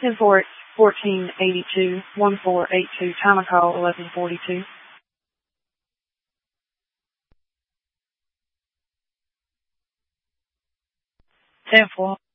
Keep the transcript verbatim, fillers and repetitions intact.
ten four fourteen eighty two one four eight two. Time of call eleven forty two. ten four